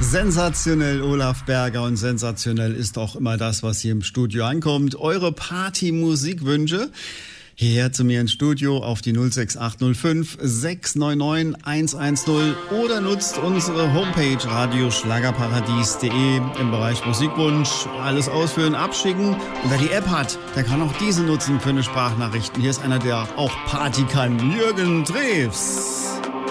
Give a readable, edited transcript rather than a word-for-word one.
Sensationell, Olaf Berger, und sensationell ist auch immer das, was hier im Studio ankommt. Eure Party-Musikwünsche hierher zu mir ins Studio auf die 06805 699 110 oder nutzt unsere Homepage radioschlagerparadies.de im Bereich Musikwunsch. Alles ausfüllen, abschicken. Und wer die App hat, der kann auch diese nutzen für eine Sprachnachrichten. Hier ist einer, der auch Party kann, Jürgen Drews.